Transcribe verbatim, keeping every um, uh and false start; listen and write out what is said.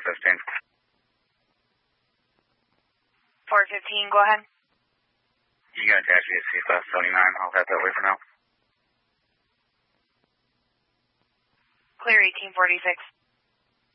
fifteen. four fifteen, go ahead. You got taxi at C class seventy-nine. I'll head that way for now. Clear eighteen forty-six.